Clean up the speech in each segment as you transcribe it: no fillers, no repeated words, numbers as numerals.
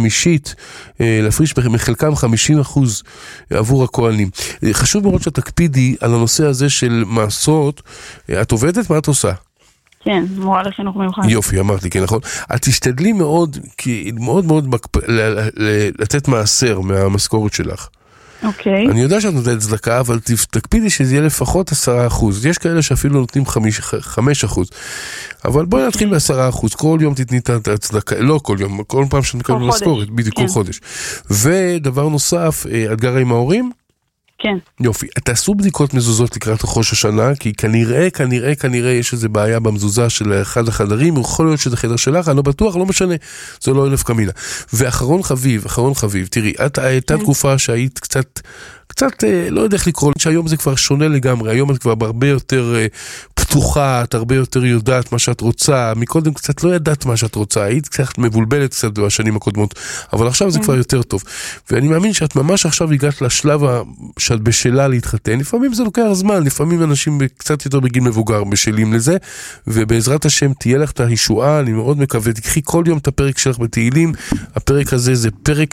חמישית, להפריש מחלקם 50% עבור הכהנים. חשוב מאוד שתקפידי על הנושא הזה של מעשרות. את עובדת? מה את עושה? כן, מורה לחינוך מיוחד. יופי, אמרת לי, כן, נכון. את תשתדלי מאוד, כי מאוד מאוד לתת מעשר מהמשכורת שלך. אוקיי. אני יודע שאת נותנת צדקה, אבל תקפידי שזה יהיה לפחות 10%. יש כאלה שאפילו נותנים 5%. אבל בואי נתחיל ב10%. כל יום תתני את הצדקה, לא כל יום, כל פעם שנקבל משכורת, בדיוק כל חודש. ודבר נוסף, את גרה עם ההורים? כן. יופי, תעשו בדיקות מזוזות לקראת ראש השנה, כי כנראה יש איזו בעיה במזוזה של אחד החדרים, יכול להיות שזה חדר שלך, אני לא בטוח, לא משנה, זה לא אלף קמינה. ואחרון חביב, תראי, הייתה תקופה שהיית קצת, לא יודע איך לקרוא, שהיום זה כבר שונה לגמרי, היום את כבר הרבה יותר פתוחה, את הרבה יותר יודעת מה שאת רוצה, מקודם קצת לא ידעת מה שאת רוצה, היית קצת מבולבלת קצת בשנים הקודמות, אבל עכשיו זה כבר יותר טוב, ואני מאמין שאת ממש עכשיו הגעת לשלב שאת בשלה להתחתן, לפעמים זה לוקח זמן, לפעמים אנשים קצת יותר בגיל מבוגר בשלים לזה, ובעזרת השם תהיה לך את הישועה, אני מאוד מקווה, תקחי כל יום את הפרק שלך בתהילים, הפרק הזה זה פרק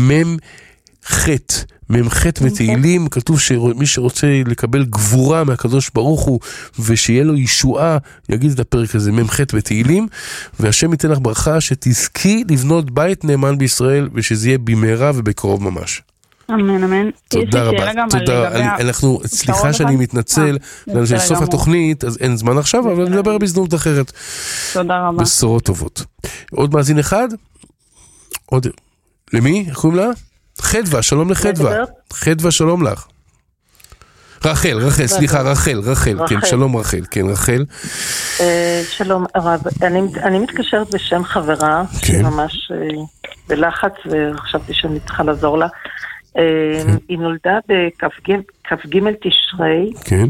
מ"ח בתהילים, כתוב שמי שרוצה לקבל גבורה מהקדוש ברוך הוא ושיהיה לו ישועה, יגיד את הפרק הזה מ"ח בתהילים, והשם ייתן לך ברכה שתזכי לבנות בית נאמן בישראל ושזה יהיה במהרה ובקרוב ממש. אמן. תודה רבה. אנחנו, סליחה שאני מתנצל, בסוף התוכנית, אז אין זמן עכשיו, אבל נדבר בהזדמנות אחרת. תודה רבה. בשורות טובות. עוד מאזין אחד? עוד. למי? איך קוראים לה? חדווה, שלום לחדווה. חדווה, שלום לך. רחל, כן, שלום רחל, כן, רחל. שלום הרב, אני מתקשרת בשם חברה, שממש בלחץ, וחשבתי שאני צריכה לעזור לה. היא נולדה בכ"ג תשרי, כן.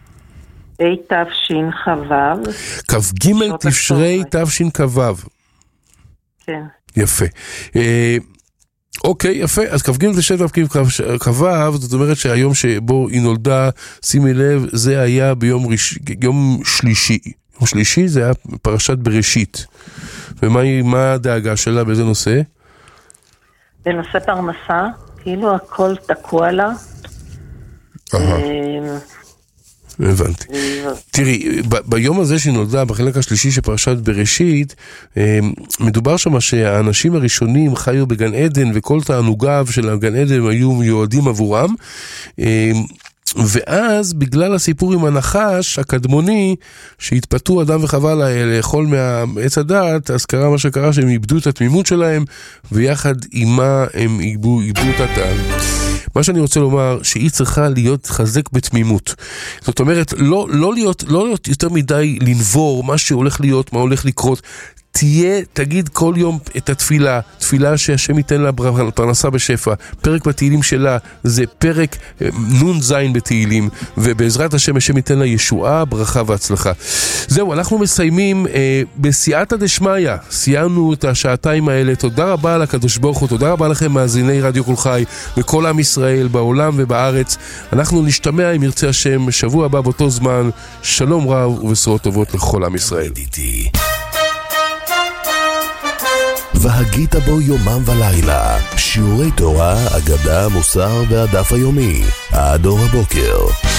תשכ"ו. כ"ג תשרי תשכ"ו. כן. יפה. אוקיי, יפה, אז כ"ג תשכ"ו, זאת אומרת שהיום שבו היא נולדה, שימי לב, זה היה ביום שלישי. יום שלישי זה היה פרשת בראשית. ומה הדאגה שלה באיזה נושא? בנושא פרנסה, כאילו הכל תקוע לה. הבנתי. תראי, ביום הזה שנולדה, בחלק השלישי של פרשת בראשית, מדובר שם שהאנשים הראשונים חיו בגן עדן, וכל תענוגיו של הגן עדן היו מיועדים עבורם, ואז בגלל הסיפור עם הנחש הקדמוני, שהתפתו אדם וחווה לאכול מעץ הדעת, אז קרה מה שקרה שהם איבדו את התמימות שלהם, ויחד עימה הם איבדו את הטעם. מה שאני רוצה לומר, שהיא צריכה להיות חזק בתמימות. זאת אומרת, לא להיות יותר מדי לנבור מה שהולך להיות, מה הולך לקרות. תגיד כל יום את תפילה שהשם ייתן לה פרנסה בשפע. פרק בתהילים שלה זה פרק נ"ז בתהילים, ובעזרת השם ייתן לה ישועה, ברכה והצלחה. זהו, אנחנו מסיימים בסייעתא דשמיא, סיימנו את השעתיים האלה. תודה רבה לקדוש ברוך הוא, תודה רבה לכם מאזיני רדיו כל חי וכל עם ישראל בעולם ובארץ. אנחנו נשתמע אם ירצה השם שבוע הבא באותו זמן. שלום רב ובשורות טובות לכל עם ישראל. והגית בו יומם ולילה, שיעורי תורה, אגדה, מוסר והדף היומי, עד אור הבוקר.